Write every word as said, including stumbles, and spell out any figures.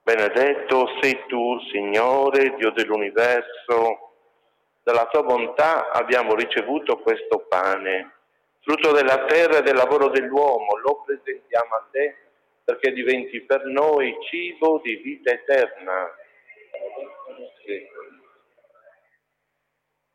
Benedetto sei tu, Signore, Dio dell'universo. Dalla tua bontà abbiamo ricevuto questo pane, frutto della terra e del lavoro dell'uomo. Lo presentiamo a te perché diventi per noi cibo di vita eterna. Sì.